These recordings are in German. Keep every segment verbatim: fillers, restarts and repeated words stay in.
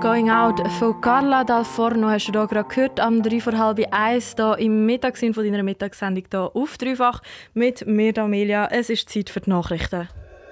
Going Out von Carla Dal Forno hast du hier gerade gehört, am drei vor halb eins hier im Mittagssinn von deiner Mittagssendung hier auf Dreifach mit mir, Amelia. Es ist Zeit für die Nachrichten.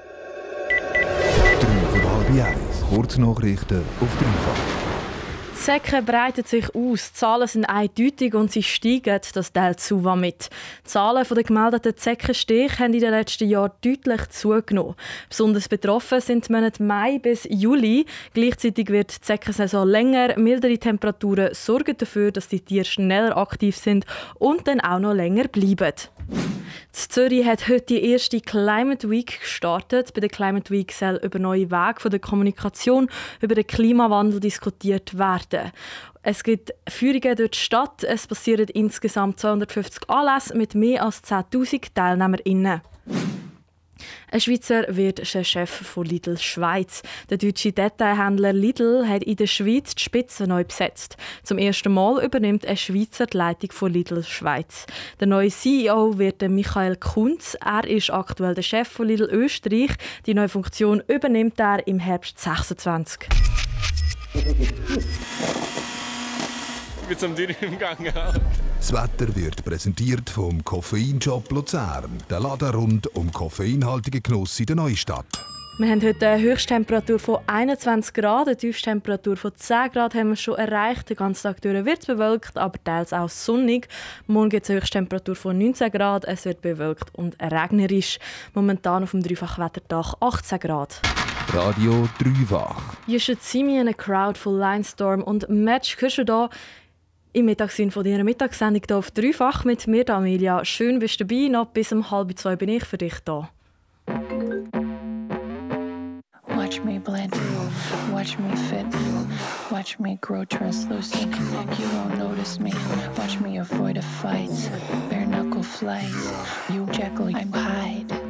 drei vor halb eins, Kurznachrichten auf Dreifach. Die Säcke breiten sich aus, die Zahlen sind eindeutig und sie steigen, das teilt Suva mit. Die Zahlen der gemeldeten Zeckenstiche haben in den letzten Jahren deutlich zugenommen. Besonders betroffen sind die Monate Mai bis Juli. Gleichzeitig wird die Zeckensaison länger, mildere Temperaturen sorgen dafür, dass die Tiere schneller aktiv sind und dann auch noch länger bleiben. In Zürich hat heute die erste Climate Week gestartet. Bei der Climate Week soll über neue Wege der Kommunikation über den Klimawandel diskutiert werden. Es gibt Führungen durch die Stadt. Es passieren insgesamt zweihundertfünfzig Anlässe mit mehr als zehntausend TeilnehmerInnen. Ein Schweizer wird Chef von Lidl Schweiz. Der deutsche Detailhändler Lidl hat in der Schweiz die Spitze neu besetzt. Zum ersten Mal übernimmt ein Schweizer die Leitung von Lidl Schweiz. Der neue C E O wird Michael Kunz. Er ist aktuell der Chef von Lidl Österreich. Die neue Funktion übernimmt er im Herbst sechsundzwanzig. Mit zum Dürren im Gang. Das Wetter wird präsentiert vom Koffeinshop Luzern. Der Laden rund um koffeinhaltigen Genuss in der Neustadt. Wir haben heute eine Höchsttemperatur von einundzwanzig Grad, eine Tiefsttemperatur von zehn Grad haben wir schon erreicht. Den ganzen Tag durch wird es bewölkt, aber teils auch sonnig. Morgen gibt es eine Höchsttemperatur von neunzehn Grad, es wird bewölkt und regnerisch. Momentan auf dem Dreifachwettertag achtzehn Grad. Radio Dreifach. You should see me in a crowd von Linestorm und Match hörst du hier im Mittagssinn von deiner Mittagssendung hier auf Dreifach mit mir, Amelia. Schön bist du dabei, noch bis um halb zwei bin ich für dich da. Watch me blend, watch me fit, watch me grow translucent. You won't notice me, watch me avoid a fight, bare knuckle flight. You Jekyll, I'm Hyde.